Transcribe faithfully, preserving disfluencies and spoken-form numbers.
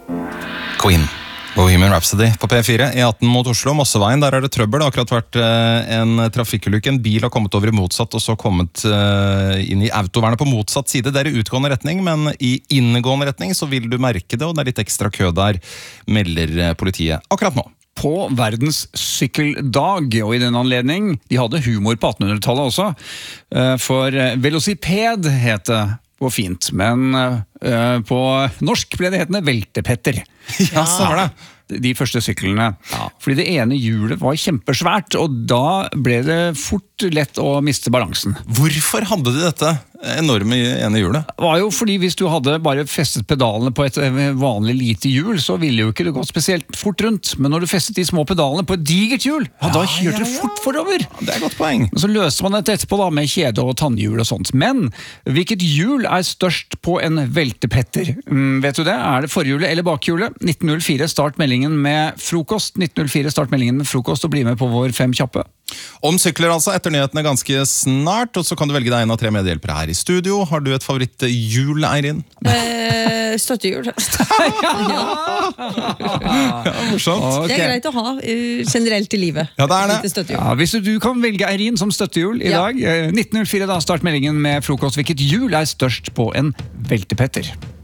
Queen. Bohemian Rhapsody på P fire, E atten mot Oslo, Mosseveien, der er det trøbbel. Det har akkurat vært en trafikkulykke, en bil har kommet over i motsatt, og så kommet inn i autovernet på motsatt side. Det er i utgående retning, men i inngående retning så vil du merke det, og det er litt ekstra kø der, melder politiet akkurat nå. På verdens sykkeldag, og i den anledning, de hadde humor på attenhundretallet også, for velociped het det på fint, men uh, på norsk ble det hetende veltepetter. Ja, så var det. De første syklene. Ja. Fordi det ene hjulet var kjempesvært, og da ble det fort lett å miste balansen. Hvorfor hadde de dette enorme ene hjulet? Det var jo fordi hvis du hadde bare festet pedalene på et vanlig lite hjul, så ville jo ikke det gått spesielt fort rundt. Men når du festet de små pedalene på et digert hjul, ja, da kjørte det ja, ja. fort forover. Det er godt poeng. Så løste man dette etterpå da, med kjede og tannhjul og sånt. Men hvilket hjul er størst på en veltepetter? Mm, vet du det? Er det forhjulet eller bakhjulet? nitten null fire, start meldingen med frokost. nitten null fire, start meldingen med frokost og bli med på vår fem kjappe. Om sykler altså, etter nyhetene ganske snart, og så kan du velge deg en av tre medhjelpere her i studio. Har du et favoritthjul, Eirin? Eh, støttehjul. Ja, morsomt. Okay. Det er greit å ha uh, generelt i livet. Ja, det er det. Ja, hvis du kan velge Eirin som støttehjul i ja. dag, nitten null fire da, start meldingen med frokost. Hvilket hjul er størst på en veltepetter?